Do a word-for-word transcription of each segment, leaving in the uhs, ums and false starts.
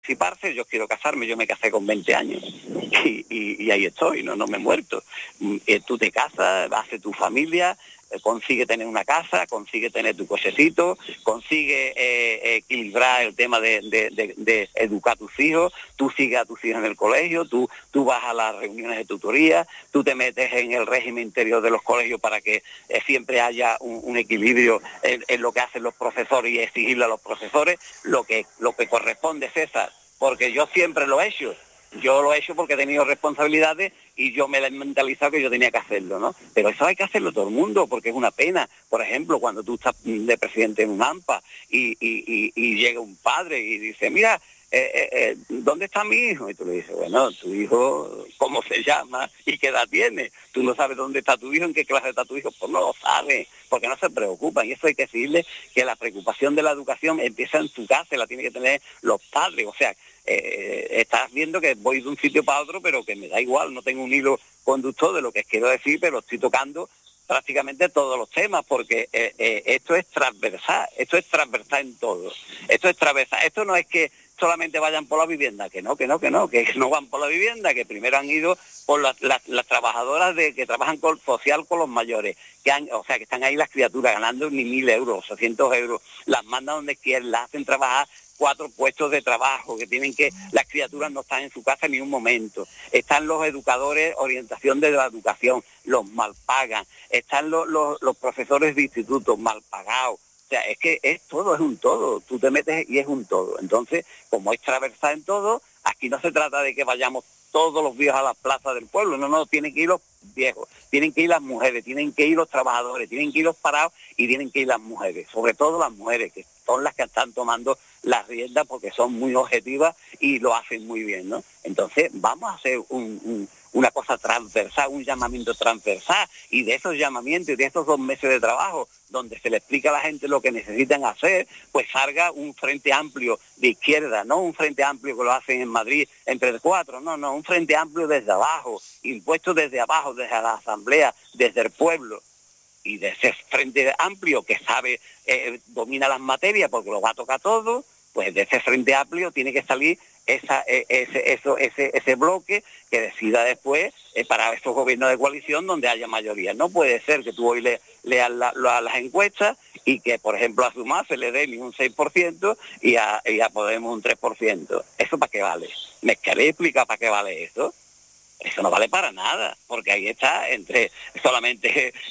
emanciparse, yo quiero casarme, yo me casé con veinte años y, y, y ahí estoy, no, no me he muerto. Eh, tú te casas, haces tu familia, eh, consigue tener una casa, consigue tener tu cochecito, consigue eh, equilibrar el tema de, de, de, de educar a tus hijos, tú sigues a tus hijos en el colegio, tú, tú vas a las reuniones de tutoría, tú te metes en el régimen interior de los colegios para que eh, siempre haya un, un equilibrio en, en lo que hacen los profesores y exigirle a los profesores lo que, lo que corresponde, César, porque yo siempre lo he hecho. Yo lo he hecho porque he tenido responsabilidades y yo me he mentalizado que yo tenía que hacerlo, ¿no? Pero eso hay que hacerlo todo el mundo, porque es una pena. Por ejemplo, cuando tú estás de presidente en un AMPA y, y, y, y llega un padre y dice, mira, eh, eh, eh, ¿dónde está mi hijo? Y tú le dices, bueno, tu hijo, ¿cómo se llama? ¿Y qué edad tiene? Tú no sabes dónde está tu hijo, en qué clase está tu hijo, pues no lo sabes, porque no se preocupan. Y eso hay que decirle que la preocupación de la educación empieza en tu casa, la tienen que tener los padres, o sea, Eh, estás viendo que voy de un sitio para otro, pero que me da igual, no tengo un hilo conductor de lo que quiero decir, pero estoy tocando prácticamente todos los temas, porque eh, eh, esto es transversal, esto es transversal en todo, esto es transversal, esto no es que solamente vayan por la vivienda, que no, que no, que no, que no van por la vivienda, que primero han ido por las, las, las trabajadoras de que trabajan con social con los mayores, que han, o sea, que están ahí las criaturas ganando ni mil euros, ochocientos euros, las mandan donde quieren, las hacen trabajar cuatro puestos de trabajo, que tienen que, las criaturas no están en su casa ni un momento, están los educadores, orientación de la educación, los mal pagan, están los, los, los profesores de institutos mal pagados, o sea, es que es todo, es un todo, tú te metes y es un todo. Entonces, como es transversal en todo, aquí no se trata de que vayamos todos los días a las plazas del pueblo, no, no, tienen que ir los viejos, tienen que ir las mujeres, tienen que ir los trabajadores, tienen que ir los parados y tienen que ir las mujeres, sobre todo las mujeres, que son las que están tomando las riendas porque son muy objetivas y lo hacen muy bien, ¿no? Entonces, vamos a hacer un, un, una cosa transversal, un llamamiento transversal, y de esos llamamientos y de esos dos meses de trabajo, donde se le explica a la gente lo que necesitan hacer, pues salga un frente amplio de izquierda, no un frente amplio que lo hacen en Madrid entre cuatro, no, no, un frente amplio desde abajo, impuestos desde abajo, desde la asamblea, desde el pueblo, y de ese frente amplio que sabe, eh, domina las materias porque lo va a tocar todo, pues de ese frente amplio tiene que salir esa, eh, ese, eso, ese, ese bloque que decida después eh, para estos gobiernos de coalición donde haya mayoría. No puede ser que tú hoy le, leas la, la, las encuestas y que, por ejemplo, a Sumar se le dé ni un seis por ciento y a, y a Podemos un tres por ciento. ¿Eso para qué vale? ¿Me queréis explicar para qué vale eso? Eso no vale para nada, porque ahí está, entre solamente eh,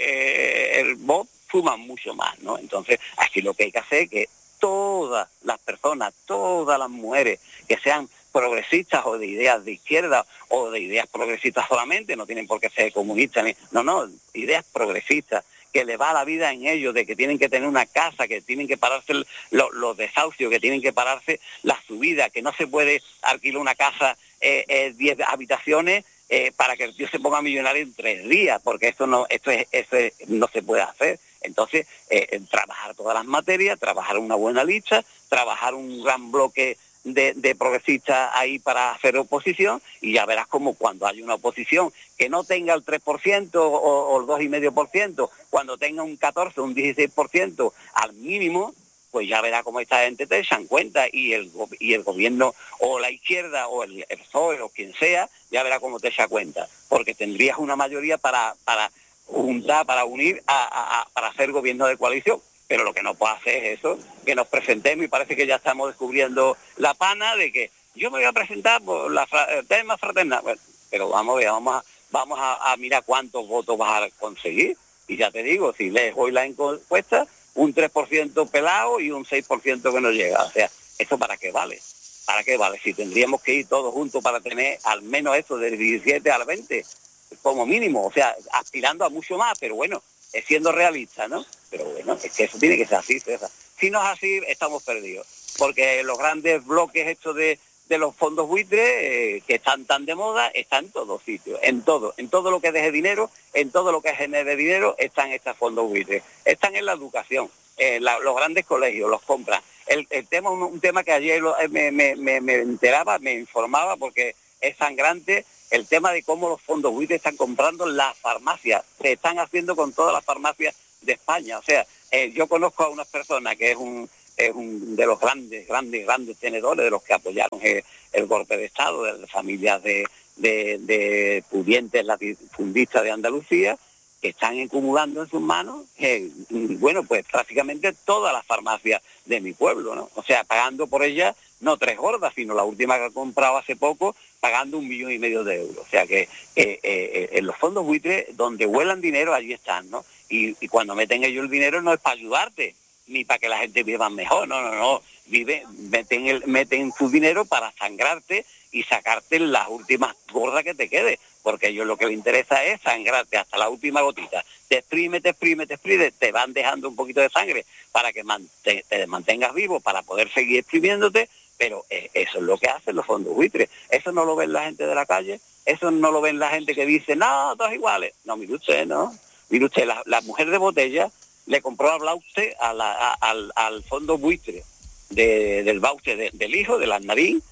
eh, el voto suman mucho más, ¿no? Entonces, aquí lo que hay que hacer es que todas las personas, todas las mujeres que sean progresistas o de ideas de izquierda o de ideas progresistas solamente, no tienen por qué ser comunistas, ni, no, no, ideas progresistas, que le va la vida en ellos, de que tienen que tener una casa, que tienen que pararse los, los desahucios, que tienen que pararse la subida, que no se puede alquilar una casa eh, eh, diez habitaciones eh, para que el tío se ponga millonario en tres días, porque esto no, esto es, esto es, no se puede hacer. Entonces, eh, trabajar todas las materias, trabajar una buena lista, trabajar un gran bloque de, de progresistas ahí para hacer oposición, y ya verás como cuando hay una oposición que no tenga el tres por ciento o, o el dos coma cinco por ciento, cuando tenga un catorce, un dieciséis por ciento al mínimo, pues ya verá cómo esta gente te echan cuenta, y el, y el gobierno o la izquierda o el, el P S O E o quien sea, ya verá cómo te echa cuenta, porque tendrías una mayoría para, para juntar, para unir, a, a, a, para hacer gobierno de coalición. Pero lo que no puede hacer es eso, que nos presentemos, y parece que ya estamos descubriendo la pana de que yo me voy a presentar por la fra el tema fraternal. Bueno, pero vamos a ver, vamos a, vamos a, a mirar cuántos votos vas a conseguir. Y ya te digo, si lees hoy la encuesta, un tres por ciento pelado y un seis por ciento que no llega. O sea, ¿eso para qué vale? ¿Para qué vale? Si tendríamos que ir todos juntos para tener al menos eso del diecisiete al veinte, como mínimo. O sea, aspirando a mucho más, pero bueno, es siendo realista, ¿no? Pero bueno, es que eso tiene que ser así, César. Si no es así, estamos perdidos. Porque los grandes bloques estos de, de los fondos buitres, eh, que están tan de moda, están en todos sitios, en todo. En todo lo que deje dinero, en todo lo que genere dinero, están estos fondos buitres. Están en la educación, eh, la, los grandes colegios los compran. El, el tema, un, un tema que ayer lo, me, me, me, me enteraba, me informaba, porque es sangrante, el tema de cómo los fondos buitres están comprando las farmacias. Se están haciendo con todas las farmacias de España. O sea, eh, yo conozco a una persona que es un es un de los grandes, grandes, grandes tenedores de los que apoyaron el, el golpe de Estado, de las familias de, de, de pudientes latifundistas de Andalucía, que están acumulando en sus manos, eh, bueno, pues prácticamente todas las farmacias de mi pueblo, ¿no? O sea, pagando por ellas no tres gordas, sino la última que he comprado hace poco, pagando un millón y medio de euros. O sea que eh, eh, en los fondos buitres, donde vuelan dinero, allí están, ¿no? Y, y cuando meten ellos el dinero no es para ayudarte, ni para que la gente viva mejor, no, no, no. Vive, meten, el, meten su dinero para sangrarte y sacarte las últimas gordas que te quede, porque a ellos lo que les interesa es sangrarte hasta la última gotita. Te exprime, te exprime, te exprime, te van dejando un poquito de sangre para que te, te mantengas vivo, para poder seguir exprimiéndote, pero eh, eso es lo que hacen los fondos buitres. Eso no lo ven la gente de la calle, eso no lo ven la gente que dice, no, todos iguales. No, mire usted, no. Mire usted, la, la mujer de botella le compró a Blauste, a la, a, al, al fondo buitre de, del Bauste, de, del hijo, del Aznarín.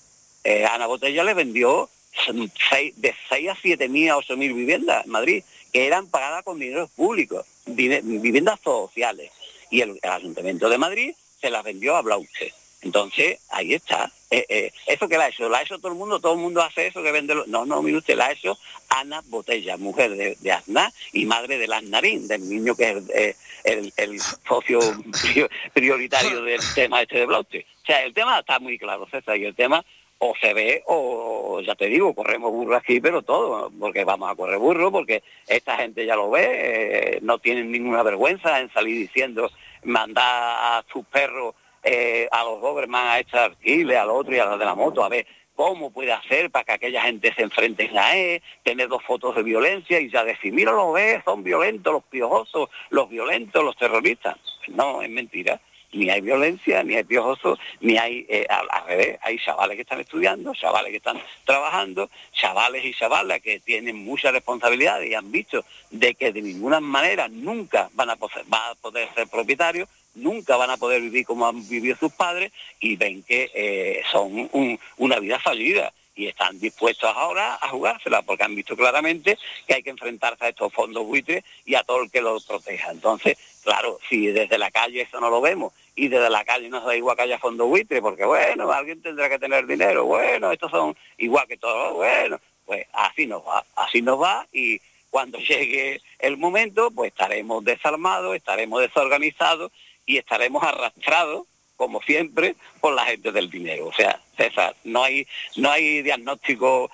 Eh, Ana Botella le vendió seis, de seis a siete mil a ocho mil viviendas en Madrid, que eran pagadas con dinero público, viviendas sociales. Y el, el Ayuntamiento de Madrid se las vendió a Blauste. Entonces, ahí está. Eh, eh, eso que la ha hecho, la ha hecho todo el mundo, todo el mundo hace eso, que vende... Lo... No, no, mire usted, la ha hecho Ana Botella, mujer de, de Aznar y madre del Aznarín, del niño que es el, eh, el, el socio prioritario del tema este de Blauste. O sea, el tema está muy claro, César, y el tema o se ve o, ya te digo, corremos burro aquí, pero todo, porque vamos a correr burro, porque esta gente ya lo ve, eh, no tienen ninguna vergüenza en salir diciendo, mandar a sus perros Eh, a los Doberman a echar alquiler, al otro y a los de la moto, a ver cómo puede hacer para que aquella gente se enfrenten a él, tener dos fotos de violencia y ya decir, mira, lo ves, son violentos los piojosos, los violentos, los terroristas. No, es mentira. Ni hay violencia, ni hay piojosos, ni hay, eh, al, al revés, hay chavales que están estudiando, chavales que están trabajando, chavales y chavalas que tienen mucha responsabilidad y han visto de que de ninguna manera nunca van a poder, van a poder ser propietarios, nunca van a poder vivir como han vivido sus padres y ven que eh, son un, una vida fallida y están dispuestos ahora a jugársela porque han visto claramente que hay que enfrentarse a estos fondos buitres y a todo el que los proteja. Entonces, claro, si desde la calle eso no lo vemos y desde la calle nos da igual que haya fondos buitres porque, bueno, alguien tendrá que tener dinero, bueno, estos son igual que todos, bueno, pues así nos va, así nos va y cuando llegue el momento, pues estaremos desarmados, estaremos desorganizados y estaremos arrastrados, como siempre, por la gente del dinero. O sea, César, no hay no hay diagnóstico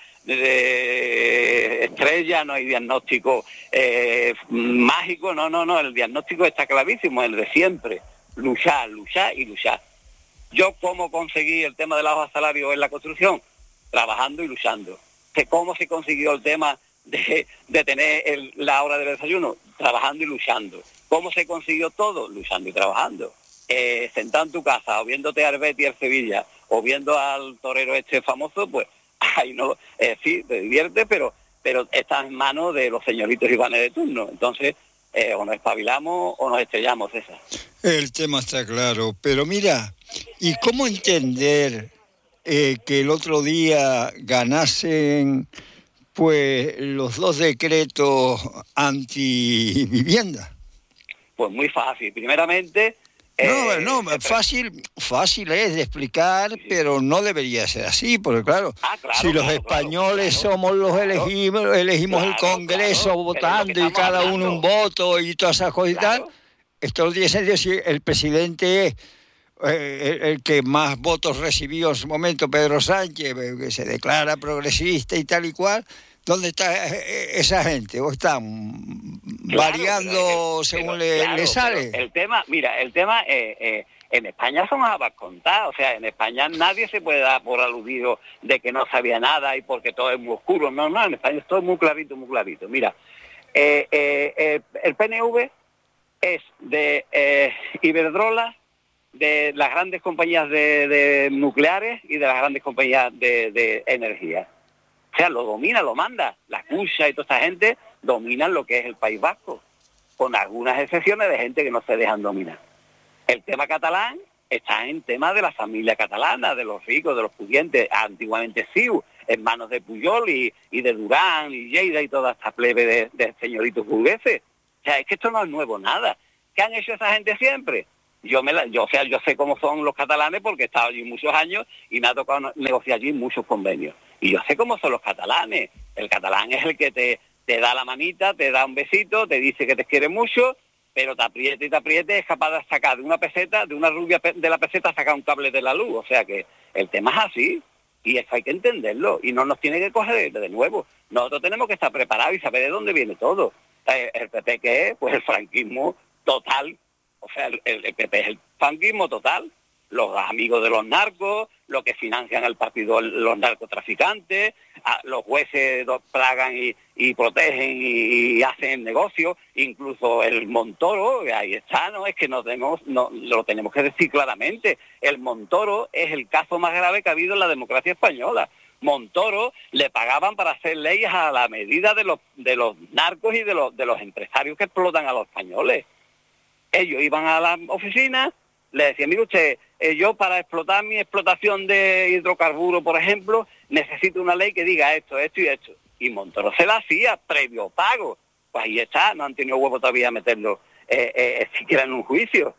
de estrella, no hay diagnóstico eh, mágico, no, no, no, el diagnóstico está clarísimo, el de siempre, luchar, luchar y luchar. Yo, ¿cómo conseguí el tema de la hoja salario en la construcción? Trabajando y luchando. ¿Cómo se consiguió el tema de, de tener el, la hora del desayuno? Trabajando y luchando. ¿Cómo se consiguió todo? Luchando y trabajando. Eh, sentado en tu casa, o viéndote al Betis y al Sevilla, o viendo al torero este famoso, pues, ahí no, eh, sí, te divierte, pero, pero estás en manos de los señoritos Ivanes de turno. Entonces, eh, o nos espabilamos o nos estrellamos, César. El tema está claro, pero mira, ¿y cómo entender eh, que el otro día ganasen pues los dos decretos anti-vivienda? Pues muy fácil. Primeramente... No, eh, no, fácil, fácil es de explicar, sí, pero no debería ser así, porque claro, ah, claro si los claro, españoles claro, somos los claro, elegimos, elegimos claro, el Congreso claro, votando y cada hablando. uno un voto y todas esas cosas claro. y tal, estos días el presidente es eh, el, el que más votos recibió en su momento, Pedro Sánchez, que se declara progresista y tal y cual. ¿Dónde está esa gente? ¿O están claro, variando pero, según pero, le, claro, le sale? El tema, mira, el tema, eh, eh, en España son habas contadas, o sea, en España nadie se puede dar por aludido de que no sabía nada y porque todo es muy oscuro. No, no, en España es todo muy clarito, muy clarito. Mira, eh, eh, eh, el P N V es de eh, Iberdrola, de las grandes compañías de, de nucleares y de las grandes compañías de, de energía. O sea, lo domina, lo manda. La Cucha y toda esta gente dominan lo que es el País Vasco, con algunas excepciones de gente que no se dejan dominar. El tema catalán está en tema de la familia catalana, de los ricos, de los pudientes, antiguamente C I U, en manos de Pujol y, y de Durán y Lleida y toda esta plebe de, de señoritos burgueses. O sea, es que esto no es nuevo nada. ¿Qué han hecho esa gente siempre? Yo, me la, yo, o sea, yo sé cómo son los catalanes porque he estado allí muchos años y me ha tocado negociar allí muchos convenios. Y yo sé cómo son los catalanes. El catalán es el que te, te da la manita, te da un besito, te dice que te quiere mucho, pero te apriete y te apriete, es capaz de sacar de una peseta, de una rubia de la peseta, sacar un cable de la luz. O sea que el tema es así. Y eso hay que entenderlo. Y no nos tiene que coger de, de nuevo. Nosotros tenemos que estar preparados y saber de dónde viene todo. Eh, el P P, ¿qué es? Pues el franquismo total. O sea, el, el P P es el franquismo total. Los amigos de los narcos, los que financian el partido, los narcotraficantes, a, los jueces los plagan y, y protegen y, y hacen negocio, incluso el Montoro, ahí está, ¿no? Es que no tenemos, no, lo tenemos que decir claramente. El Montoro es el caso más grave que ha habido en la democracia española. Montoro le pagaban para hacer leyes a la medida de los de los narcos y de los de los empresarios que explotan a los españoles. Ellos iban a la oficina, le decían, mire usted, eh, yo para explotar mi explotación de hidrocarburos, por ejemplo, necesito una ley que diga esto, esto y esto. Y Montoro se la hacía, previo pago. Pues ahí está, no han tenido huevo todavía a meterlo eh, eh, siquiera en un juicio,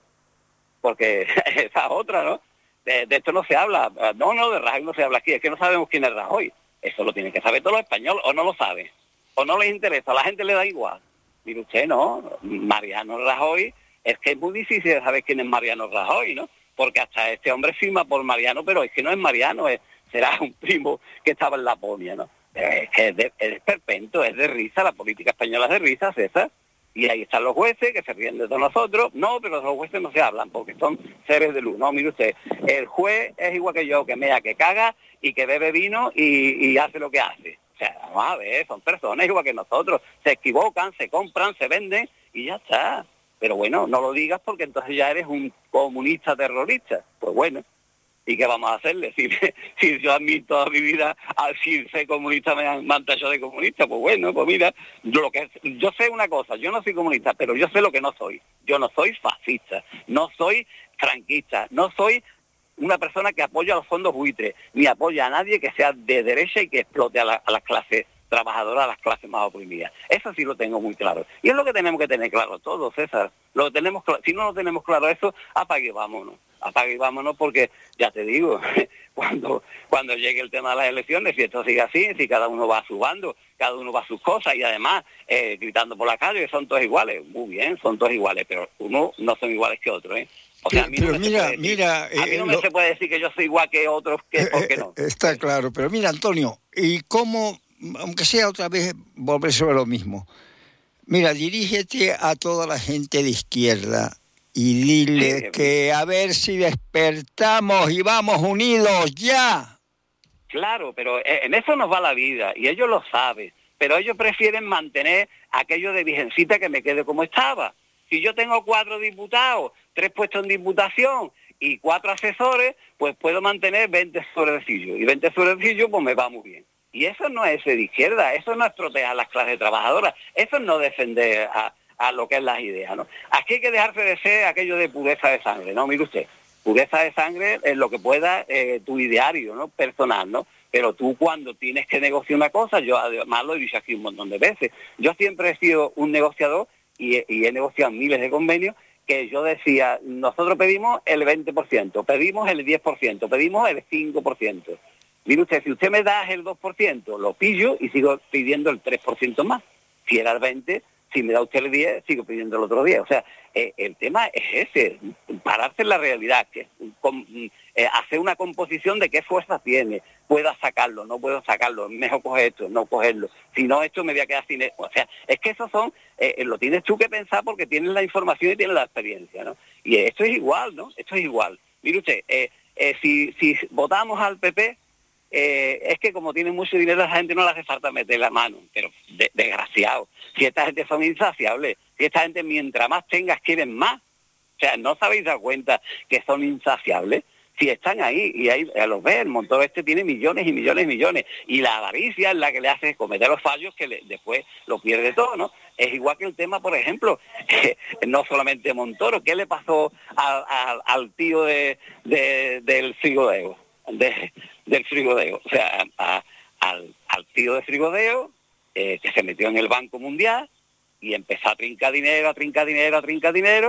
porque esa es otra, ¿no? De, de esto no se habla, no, no, de Rajoy no se habla aquí, es que no sabemos quién es Rajoy. Eso lo tienen que saber todos los españoles, o no lo saben, o no les interesa, a la gente le da igual. Mire usted, no, Mariano Rajoy, es que es muy difícil saber quién es Mariano Rajoy, ¿no? Porque hasta este hombre firma por Mariano, pero es que no es Mariano, es, será un primo que estaba en Laponia, ¿no? Es que es, de, es esperpento, es de risa, la política española es de risa, César. Y ahí están los jueces que se ríen de todos nosotros. No, pero los jueces no se hablan porque son seres de luz. No, mire usted, el juez es igual que yo, que mea, que caga y que bebe vino y, y hace lo que hace. O sea, vamos a ver, son personas igual que nosotros. Se equivocan, se compran, se venden y ya está. Pero bueno, no lo digas porque entonces ya eres un comunista terrorista. Pues bueno, ¿y qué vamos a hacerle? Si, si yo a mí toda mi vida, al si ser comunista me han, me han tachado de comunista, pues bueno, pues mira, yo, lo que, yo sé una cosa, yo no soy comunista, pero yo sé lo que no soy. Yo no soy fascista, no soy franquista, no soy una persona que apoya a los fondos buitres, ni apoya a nadie que sea de derecha y que explote a, la, a las clases trabajadoras, a las clases más oprimidas. Eso sí lo tengo muy claro. Y es lo que tenemos que tener claro todos, César. Lo tenemos claro. Si no lo tenemos claro eso, apague y vámonos. Apague y vámonos porque, ya te digo, cuando cuando llegue el tema de las elecciones, si esto sigue así, si cada uno va a su bando, cada uno va a sus cosas y además eh, gritando por la calle que son todos iguales. Muy bien, son todos iguales, pero unos no son iguales que otros, ¿eh? O sea, a mí pero no me mira, decir, mira, a mí no eh, me lo, se puede decir que yo soy igual que otros, que ¿por qué no? Está claro, pero mira, Antonio, ¿y cómo, aunque sea otra vez, volver sobre lo mismo? Mira, dirígete a toda la gente de izquierda y dile Sí, que a ver si despertamos y vamos unidos ya. Claro, pero en eso nos va la vida y ellos lo saben, pero ellos prefieren mantener aquello de virgencita que me quede como estaba. Si yo tengo cuatro diputados, tres puestos en diputación y cuatro asesores, pues puedo mantener veinte suerdecillos. Y veinte suerdecillos, pues me va muy bien. Y eso no es ser de izquierda, eso no es proteger a las clases trabajadoras, eso no defender a, a lo que es las ideas, ¿no? Aquí hay que dejarse de ser aquello de pureza de sangre, ¿no? Mire usted, pureza de sangre es lo que pueda eh, tu ideario, ¿no? Personal, ¿no? Pero tú cuando tienes que negociar una cosa, yo además lo he dicho aquí un montón de veces, yo siempre he sido un negociador y he, y he negociado miles de convenios que yo decía, nosotros pedimos el veinte por ciento, pedimos el diez por ciento, pedimos el cinco por ciento. Mire usted, si usted me da el dos por ciento, lo pillo y sigo pidiendo el tres por ciento más. Si era el veinte, si me da usted el diez, sigo pidiendo el otro diez. O sea, eh, el tema es ese, pararse en la realidad, que con, eh, hacer una composición de qué fuerza tiene, pueda sacarlo, no puedo sacarlo, mejor coger esto, no cogerlo. Si no, esto me voy a quedar sin... O sea, es que esos son, eh, lo tienes tú que pensar porque tienes la información y tienes la experiencia, ¿no? Y esto es igual, ¿no? Esto es igual. Mire usted, eh, eh, si, si votamos al P P, Eh, es que como tienen mucho dinero la gente no le hace falta meter la mano, pero de, desgraciado, si esta gente son insaciables, si esta gente mientras más tengas quieren más, o sea, ¿no os habéis dado cuenta que son insaciables? Si están ahí, y ahí a los ver, el montón este tiene millones y millones y millones, y la avaricia es la que le hace cometer los fallos que le, después lo pierde todo, ¿no? Es igual que el tema, por ejemplo, eh, no solamente Montoro, ¿qué le pasó a, a, al tío de, de, del frigodeo? De, del frigodeo, o sea, a, al, al tío de frigodeo eh, que se metió en el Banco Mundial y empezó a trincar dinero, a trincar dinero, a trincar dinero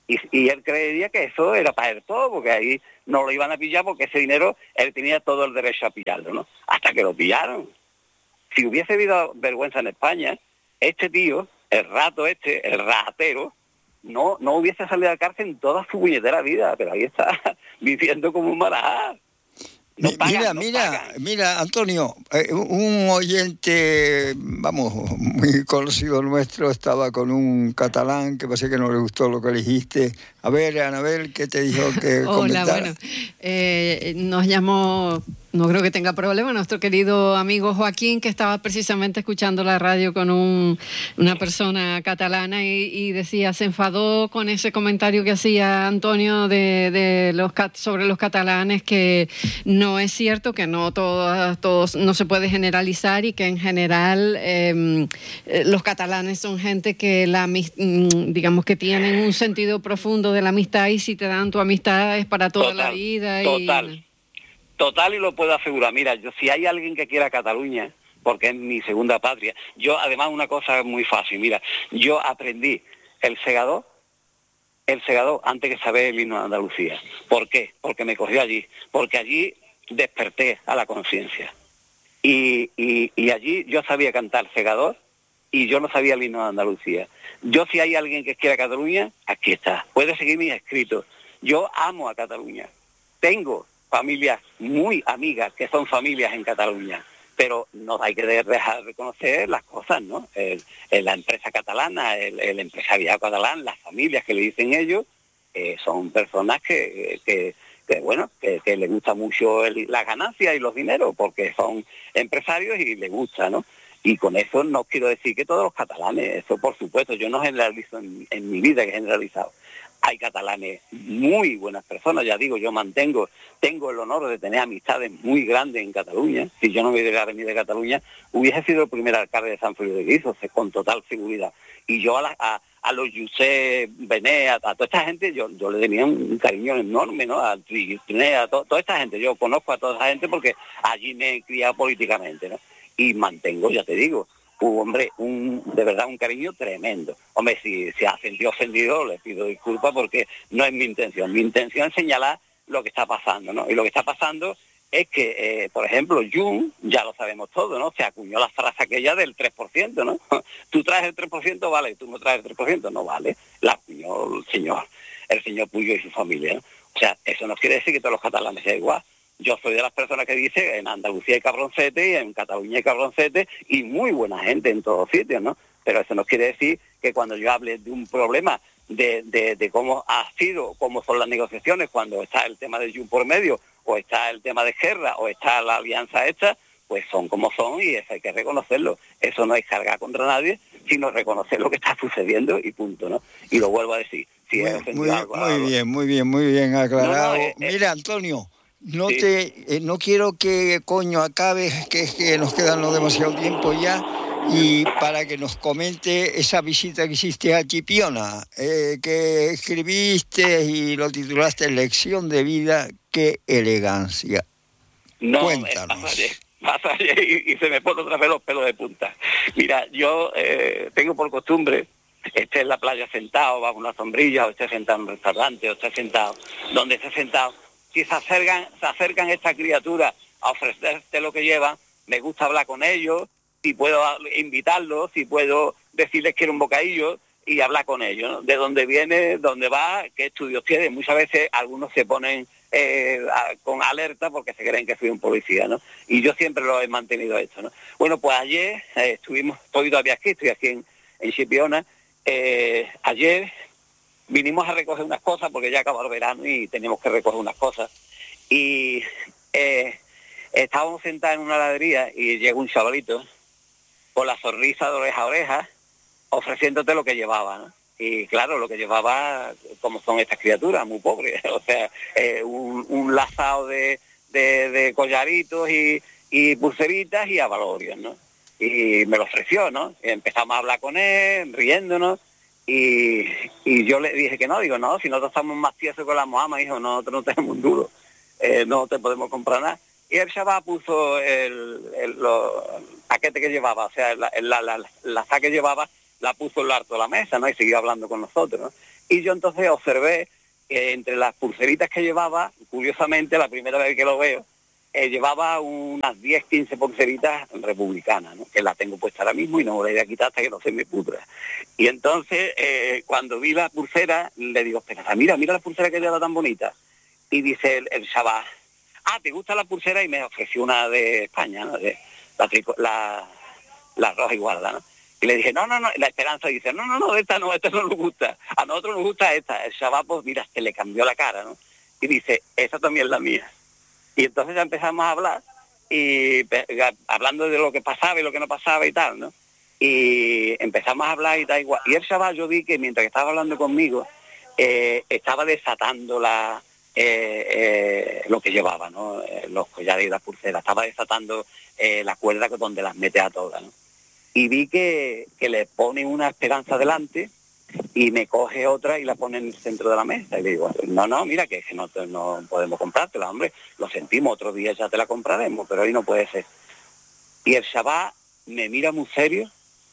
Y, y él creería que eso era para él todo, porque ahí no lo iban a pillar, porque ese dinero él tenía todo el derecho a pillarlo, ¿no? Hasta que lo pillaron. Si hubiese habido vergüenza en España, este tío, el rato este, el ratero, no no hubiese salido de la cárcel en toda su puñetera vida, pero ahí está, viviendo como un marajá. No pagan, mira, no mira, pagan. mira, Antonio, eh, un oyente, vamos, muy conocido nuestro, estaba con un catalán que parece que no le gustó lo que le dijiste. A ver, Anabel, ¿qué te dijo que Hola, comentara? bueno, eh, nos llamó, no creo que tenga problema, nuestro querido amigo Joaquín, que estaba precisamente escuchando la radio con un, una persona catalana y, y decía, se enfadó con ese comentario que hacía Antonio de, de los sobre los catalanes, que no es cierto, que no todos, todos no se puede generalizar y que en general eh, los catalanes son gente que la digamos que tienen un sentido profundo de la amistad, y si te dan tu amistad es para toda Total, la vida. Total, y... total, y lo puedo asegurar. Mira, yo si hay alguien que quiera Cataluña, porque es mi segunda patria, yo además una cosa muy fácil, mira, yo aprendí el segador, el segador antes que saber el himno de Andalucía. ¿Por qué? Porque me cogió allí, porque allí desperté a la conciencia. Y, y, y allí yo sabía cantar segador y yo no sabía el himno de Andalucía. Yo, si hay alguien que quiera Cataluña, aquí está. Puede seguir mis escritos. Yo amo a Cataluña. Tengo familias muy amigas que son familias en Cataluña, pero no hay que dejar de reconocer las cosas, ¿no? El, el, la empresa catalana, el, el empresariado catalán, las familias que le dicen ellos, eh, son personas que, que, que bueno, que, que les gusta mucho el, la ganancia y los dineros, porque son empresarios y les gusta, ¿no? Y con eso no quiero decir que todos los catalanes, eso por supuesto, yo no generalizo en, en mi vida, que he generalizado. Hay catalanes muy buenas personas, ya digo, yo mantengo, tengo el honor de tener amistades muy grandes en Cataluña. Si yo no me hubiera venido de Cataluña, hubiese sido el primer alcalde de Sant Feliu de Guíxols, con total seguridad. Y yo a, la, a, a los Josep Benet, a, a toda esta gente, yo, yo le tenía un cariño enorme, ¿no? A Trinidad, a to, toda esta gente, yo conozco a toda esa gente porque allí me he criado políticamente, ¿no? Y mantengo, ya te digo, un hombre, un, de verdad un cariño tremendo. Hombre, si se ha sentido ofendido, le pido disculpas porque no es mi intención. Mi intención es señalar lo que está pasando, ¿no? Y lo que está pasando es que, eh, por ejemplo, Jun, ya lo sabemos todo, ¿no? Se acuñó la frase aquella del tres por ciento, ¿no? Tú traes el tres por ciento, vale, tú no traes el tres por ciento, no vale. La acuñó el señor, el señor Pujol y su familia, ¿no? O sea, eso no quiere decir que todos los catalanes sean igual. Yo soy de las personas que dice en Andalucía hay cabroncete y en Cataluña hay cabroncete y muy buena gente en todos sitios, ¿no? Pero eso no quiere decir que cuando yo hable de un problema de, de, de cómo ha sido, cómo son las negociaciones, cuando está el tema de Jun por medio, o está el tema de Guerra, o está la alianza esta, pues son como son y eso hay que reconocerlo. Eso no es cargar contra nadie, sino reconocer lo que está sucediendo y punto, ¿no? Y lo vuelvo a decir. Si muy, he muy, algo, muy algo. bien, muy bien, muy bien aclarado. No, no, eh, eh, Mira, Antonio, no sí. te, eh, no quiero que coño acabe, que es que nos queda no demasiado tiempo ya, y para que nos comente esa visita que hiciste a Chipiona, eh, que escribiste y lo titulaste Lección de vida, qué elegancia. No, Cuéntanos. Pasaré, pasaré y, y se me ponen otra vez los pelos de punta. Mira, yo eh, tengo por costumbre, esté en la playa sentado bajo una sombrilla, o esté sentado en un restaurante, o esté sentado donde esté sentado, si se acercan, se acercan esta criatura a ofrecerte lo que llevan, me gusta hablar con ellos, si puedo invitarlos, si puedo decirles que quiero un bocadillo y hablar con ellos, ¿no? De dónde viene, dónde va, qué estudios tiene. Muchas veces algunos se ponen eh, a, con alerta porque se creen que soy un policía, ¿no? Y yo siempre lo he mantenido esto, ¿no? Bueno, pues ayer eh, estuvimos, estoy todavía aquí, estoy aquí en, en Chipiona, eh, ayer vinimos a recoger unas cosas porque ya acabó el verano y teníamos que recoger unas cosas. Y eh, estábamos sentados en una heladería y llega un chavalito con la sonrisa de oreja a oreja ofreciéndote lo que llevaba, ¿no? Y claro, lo que llevaba, como son estas criaturas, muy pobres, o sea, eh, un, un lazado de, de, de collaritos y, y pulseritas y avalorios, ¿no? Y me lo ofreció, ¿no? Y empezamos a hablar con él, riéndonos. Y, y yo le dije que no, digo, no, si nosotros estamos más tiesos con la Moama, hijo, nosotros no tenemos un duro, eh, no te podemos comprar nada. Y el chaval puso el, el, lo, el paquete que llevaba, o sea, la, la, la, la, la sa que llevaba, la puso en lo alto de la mesa, ¿no? Y siguió hablando con nosotros, ¿no? Y yo entonces observé que entre las pulseritas que llevaba, curiosamente, la primera vez que lo veo, eh, llevaba unas diez, quince pulseritas republicanas, ¿no? Que las tengo puestas ahora mismo y no me las voy a quitar hasta que no se me pudra. Y entonces, eh, cuando vi la pulsera, le digo, espera, mira, mira la pulsera que lleva tan bonita. Y dice el, el chaval, ah, ¿te gusta la pulsera? Y me ofreció una de España, ¿no? De, la, trico, la, la roja y guarda, ¿no? Y le dije, no, no, no, la Esperanza dice, no, no, no, esta no, esta no nos gusta, a nosotros nos gusta esta. El chaval, pues mira, se le cambió la cara, ¿no? Y dice, esa también es la mía. Y entonces ya empezamos a hablar, y hablando de lo que pasaba y lo que no pasaba y tal, ¿no? Y empezamos a hablar y tal igual. Y el chaval, yo vi que mientras que estaba hablando conmigo, eh, estaba desatando la... Eh, eh, lo que llevaba, ¿no? Eh, los collares y las pulseras, estaba desatando eh, la cuerda donde las mete a todas, ¿no? Y vi que, que le pone una Esperanza delante y me coge otra y la pone en el centro de la mesa. Y le digo, no, no, mira, que, que no, no podemos comprártela, hombre, lo sentimos, otro día ya te la compraremos, pero hoy no puede ser. Y el chaval me mira muy serio,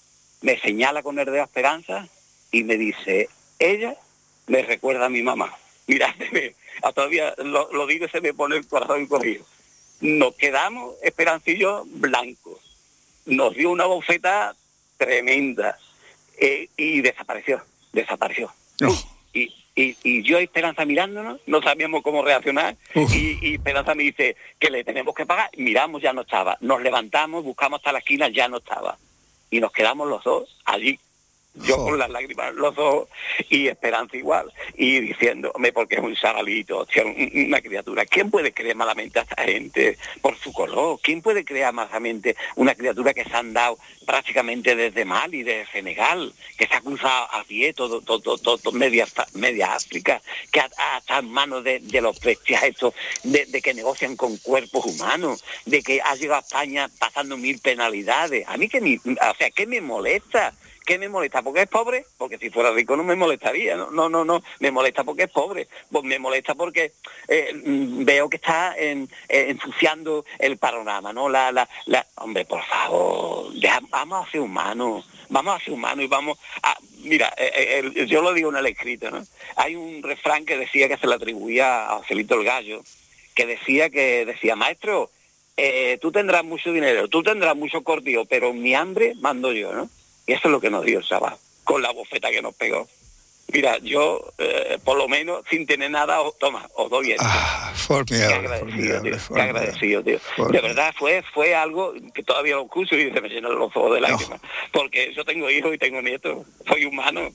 me señala con el dedo a Esperanza y me dice, ella me recuerda a mi mamá. Mira, todavía lo, lo digo y se me pone el corazón encogido. Nos quedamos, Esperanza y yo, blancos. Nos dio una bofeta tremenda eh, y desapareció, desapareció. No. Y, y, y yo y Esperanza mirándonos, no sabíamos cómo reaccionar. Y, y Esperanza me dice que le tenemos que pagar. Miramos, ya no estaba. Nos levantamos, buscamos hasta la esquina, ya no estaba. Y nos quedamos los dos allí. Yo con las lágrimas en los ojos y Esperanza igual, y diciéndome, porque es un chavalito, o sea, una criatura. ¿Quién puede creer malamente a esta gente por su color? ¿Quién puede creer malamente una criatura que se han dado prácticamente desde Mali, desde Senegal, que se ha cruzado a pie todo, todo, todo, todo media, media África, que ha, ha estado en manos de, de los bestias estos, de, de que negocian con cuerpos humanos, de que ha llegado a España pasando mil penalidades? A mí que me, o sea, ¿qué me molesta? ¿Qué me molesta? ¿Porque es pobre? Porque si fuera rico no me molestaría, ¿no? No, no, no, me molesta porque es pobre. Pues me molesta porque eh, veo que está en, eh, ensuciando el panorama, ¿no? La, la, la... Hombre, por favor, deja, vamos a ser humanos, vamos a ser humanos y vamos a... Mira, eh, eh, yo lo digo en el escrito, ¿no? Hay un refrán que decía, que se le atribuía a Joselito el Gallo, que decía que decía, maestro, eh, tú tendrás mucho dinero, tú tendrás mucho cortijo, pero mi hambre mando yo, ¿no? Y eso es lo que nos dio el chaval, con la bofeta que nos pegó. Mira, yo, eh, por lo menos, sin tener nada, os, toma, os doy esto. Ah, formidable, qué agradecido, formidable, tío, formidable. qué agradecido, tío. Formidable. De verdad, fue fue algo que todavía lo escucho y se me llenan los ojos de lágrimas. No. Porque yo tengo hijos y tengo nietos, soy humano,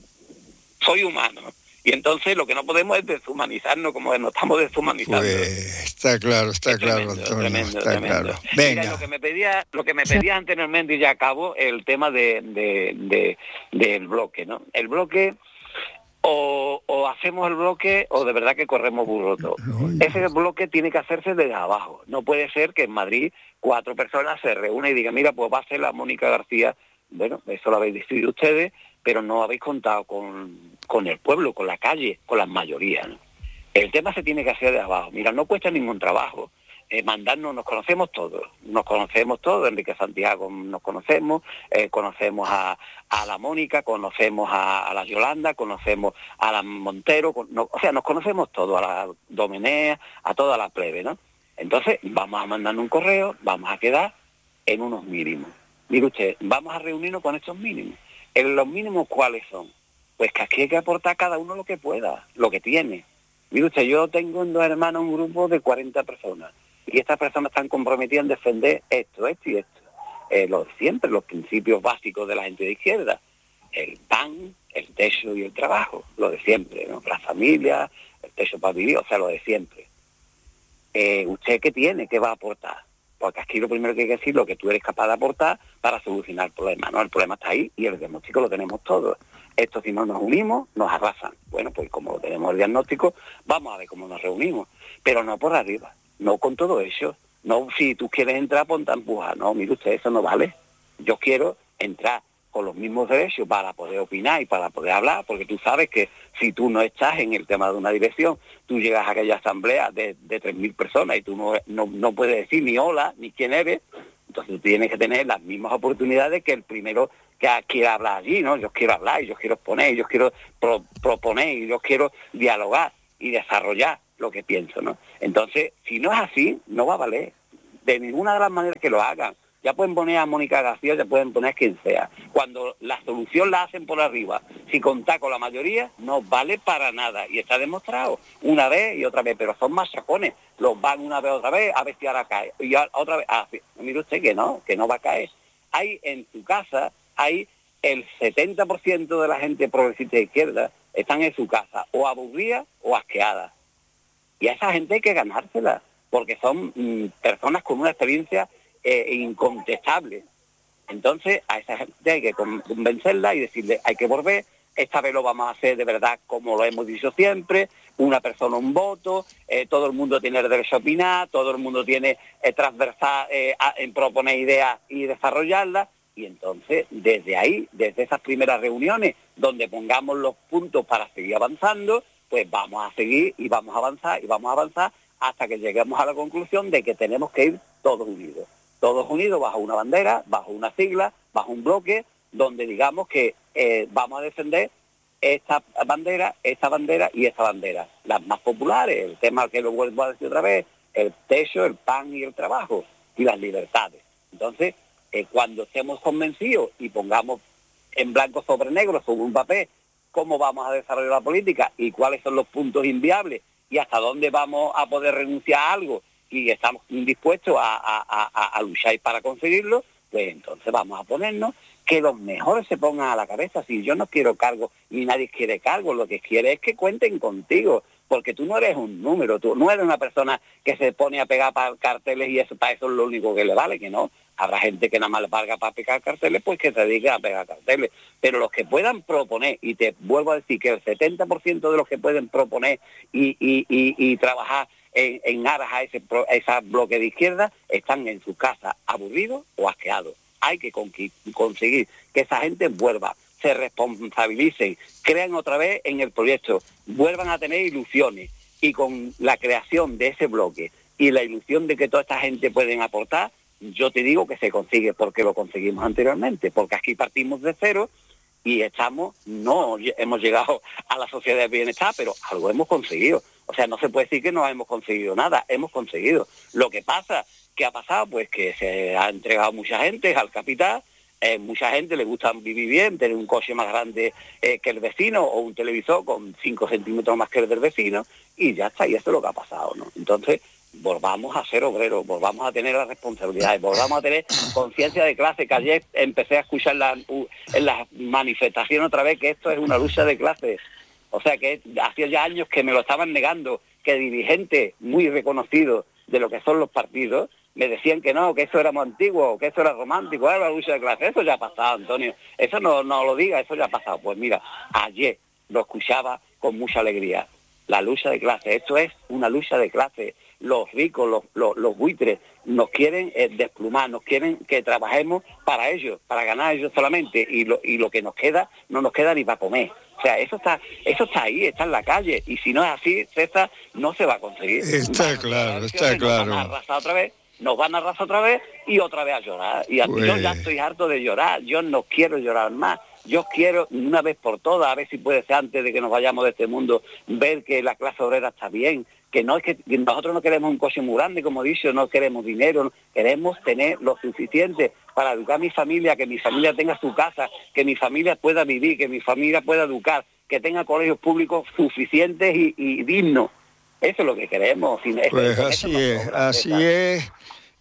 soy humano. Y entonces lo que no podemos es deshumanizarnos como nos estamos deshumanizando. Pues está claro, está es claro, tremendo, Antonio, tremendo, está tremendo. claro. Venga. Mira, lo que me pedía, lo que me pedía anteriormente y ya acabo, el tema de, de, de del bloque, ¿no? El bloque, o, o hacemos el bloque o de verdad que corremos burroto. Ese bloque tiene que hacerse desde abajo. No puede ser que en Madrid cuatro personas se reúnan y digan, mira, pues va a ser la Mónica García. Bueno, eso lo habéis decidido ustedes, pero no habéis contado con, con el pueblo, con la calle, con las mayorías, ¿no? El tema se tiene que hacer de abajo. Mira, no cuesta ningún trabajo. Eh, mandarnos, nos conocemos todos, nos conocemos todos, Enrique Santiago nos conocemos, eh, conocemos a, a la Mónica, conocemos a, a la Yolanda, conocemos a la Montero, con, no, o sea, nos conocemos todos, a la Domenea, a toda la plebe, ¿no? Entonces, vamos a mandar un correo, vamos a quedar en unos mínimos. Mire usted, vamos a reunirnos con estos mínimos. ¿En los mínimos cuáles son? Pues que aquí hay que aportar cada uno lo que pueda, lo que tiene. Mire usted, yo tengo en Dos Hermanos un grupo de cuarenta personas y estas personas están comprometidas en defender esto, esto y esto. Eh, lo de siempre, los principios básicos de la gente de izquierda. El pan, el techo y el trabajo, lo de siempre, ¿no? La familia, el techo para vivir, o sea, lo de siempre. Eh, ¿Usted qué tiene? ¿Qué va a aportar? Porque aquí lo primero que hay que decir lo que tú eres capaz de aportar para solucionar el problema, ¿no? El problema está ahí y el diagnóstico lo tenemos todos. Esto si no nos unimos, nos arrasan. Bueno, pues como tenemos el diagnóstico, vamos a ver cómo nos reunimos. Pero no por arriba, no con todo eso. No, si tú quieres entrar, ponte a empujar. No, mire usted, eso no vale. Yo quiero entrar con los mismos derechos para poder opinar y para poder hablar, porque tú sabes que si tú no estás en el tema de una dirección, tú llegas a aquella asamblea de, de tres mil personas y tú no, no, no puedes decir ni hola, ni quién eres, entonces tú tienes que tener las mismas oportunidades que el primero que quiera hablar allí, ¿no? Yo quiero hablar, y yo quiero exponer, yo quiero pro, proponer, y yo quiero dialogar y desarrollar lo que pienso, ¿no? Entonces, si no es así, no va a valer. De ninguna de las maneras que lo hagan. Ya pueden poner a Mónica García, ya pueden poner a quien sea. Cuando la solución la hacen por arriba, si contá con la mayoría, no vale para nada. Y está demostrado una vez y otra vez, pero son machacones. Los van una vez otra vez, a ver si ahora cae. Y otra vez, ah, mire usted que no, que no va a caer. Hay en su casa, hay el setenta por ciento de la gente progresista de izquierda están en su casa, o aburrida o asqueada. Y a esa gente hay que ganársela, porque son mmm, personas con una experiencia Eh, incontestable. Entonces a esa gente hay que convencerla y decirle hay que volver, esta vez lo vamos a hacer de verdad como lo hemos dicho siempre, una persona un voto, eh, todo el mundo tiene el derecho a opinar, todo el mundo tiene eh, transversal eh, a, en proponer ideas y desarrollarlas, y entonces desde ahí, desde esas primeras reuniones donde pongamos los puntos para seguir avanzando, pues vamos a seguir y vamos a avanzar y vamos a avanzar hasta que lleguemos a la conclusión de que tenemos que ir todos unidos. Todos unidos bajo una bandera, bajo una sigla, bajo un bloque, donde digamos que eh, vamos a defender esta bandera, esta bandera y esta bandera. Las más populares, el tema que lo vuelvo a decir otra vez, el techo, el pan y el trabajo, y las libertades. Entonces, eh, cuando estemos convencidos y pongamos en blanco sobre negro, sobre un papel, cómo vamos a desarrollar la política y cuáles son los puntos inviables y hasta dónde vamos a poder renunciar a algo, y estamos dispuestos a, a, a, a luchar para conseguirlo, pues entonces vamos a ponernos que los mejores se pongan a la cabeza. Si yo no quiero cargo, ni nadie quiere cargo, lo que quiere es que cuenten contigo, porque tú no eres un número, tú no eres una persona que se pone a pegar carteles y eso para eso es lo único que le vale, que no. Habrá gente que nada más le valga para pegar carteles, pues que se dedique a pegar carteles. Pero los que puedan proponer, y te vuelvo a decir que el setenta por ciento de los que pueden proponer y, y, y, y trabajar En, en aras a ese, a ese bloque de izquierda, están en su casa aburridos o asqueados. Hay que conseguir que esa gente vuelva, se responsabilicen, crean otra vez en el proyecto, vuelvan a tener ilusiones, y con la creación de ese bloque y la ilusión de que toda esta gente pueden aportar, yo te digo que se consigue, porque lo conseguimos anteriormente, porque aquí partimos de cero y estamos, no hemos llegado a la sociedad de bienestar, pero algo hemos conseguido. O sea, no se puede decir que no hemos conseguido nada, hemos conseguido. Lo que pasa, ¿qué ha pasado? Pues que se ha entregado mucha gente al capital, eh, mucha gente le gusta vivir bien, tener un coche más grande eh, que el vecino, o un televisor con cinco centímetros más que el del vecino, y ya está, y eso es lo que ha pasado, ¿no? Entonces, volvamos a ser obreros, volvamos a tener las responsabilidades, volvamos a tener conciencia de clase, que ayer empecé a escuchar la, en las manifestaciones otra vez que esto es una lucha de clases. O sea que hacía ya años que me lo estaban negando, que dirigentes muy reconocidos de lo que son los partidos me decían que no, que eso era muy antiguo, que eso era romántico, era la lucha de clase. Eso ya ha pasado, Antonio. Eso no, no lo diga, eso ya ha pasado. Pues mira, ayer lo escuchaba con mucha alegría. La lucha de clase, esto es una lucha de clase. Los ricos, los, los, los buitres, nos quieren eh, desplumar, nos quieren que trabajemos para ellos, para ganar ellos solamente, y lo, y lo que nos queda, no nos queda ni para comer. O sea, eso está eso está ahí, está en la calle, y si no es así, César, no se va a conseguir. Está claro, está claro. Nos van a arrasar otra vez, nos van a arrasar otra vez, y otra vez a llorar. Y pues... yo ya estoy harto de llorar, yo no quiero llorar más. Yo quiero, una vez por todas, a ver si puede ser antes de que nos vayamos de este mundo, ver que la clase obrera está bien, que no es que nosotros no queremos un coche muy grande, como he dicho, no queremos dinero, no, queremos tener lo suficiente para educar a mi familia, que mi familia tenga su casa, que mi familia pueda vivir, que mi familia pueda educar, que tenga colegios públicos suficientes y, y dignos. Eso es lo que queremos. Pues así es, así es.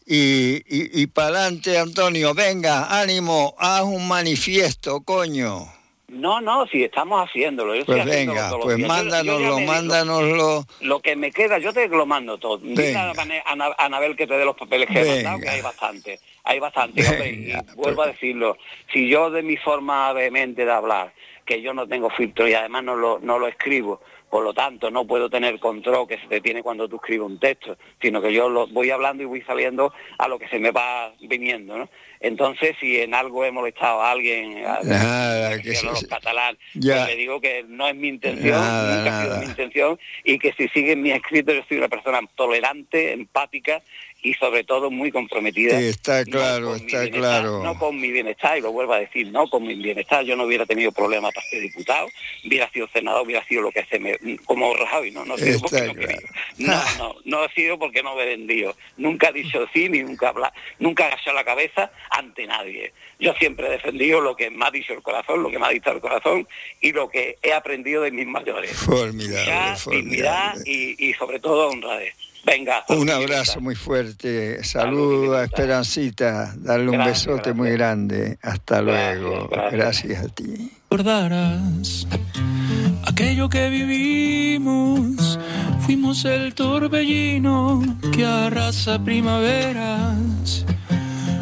Y, y, y para adelante, Antonio, venga, ánimo, haz un manifiesto, coño. No, no, si estamos haciéndolo. Yo pues venga, pues días. mándanoslo, yo, yo mándanoslo. Lo que me queda, yo te lo mando todo. Dile a Anabel que te dé los papeles que he mandado, que hay bastante. Hay bastante. Venga, hombre, y vuelvo pues... a decirlo, si yo de mi forma vehemente de hablar, que yo no tengo filtro y además no lo, no lo escribo, por lo tanto no puedo tener control que se te tiene cuando tú escribes un texto, sino que yo lo voy hablando y voy saliendo a lo que se me va viniendo, ¿no? Entonces, si en algo he molestado a alguien, a, nada, a, que a los sí, catalanes, ya. pues le digo que no es mi intención, nada, nunca ha sido mi intención, y que si siguen mis escritos, yo soy una persona tolerante, empática, y sobre todo muy comprometida. Está claro, no está claro. No con mi bienestar, y lo vuelvo a decir, no con mi bienestar. Yo no hubiera tenido problemas para ser diputado, hubiera sido senador, hubiera sido lo que se me... como Rajoy, ¿no? No ha sido porque no quería. No, no, no ha sido porque no me he vendido. Nunca he dicho sí, ni nunca habla, nunca he agachado la cabeza ante nadie. Yo siempre he defendido lo que me ha dicho el corazón, lo que me ha dicho el corazón, y lo que he aprendido de mis mayores. Formidable, Humildad, formidable. dignidad y, y sobre todo honradez. Venga. Un abrazo muy fuerte. Saludo a Esperancita. Darle un Gracias, besote gracias. muy grande. Hasta Gracias, luego. gracias. Gracias a ti. Recordarás aquello que vivimos. Fuimos el torbellino que arrasa primaveras.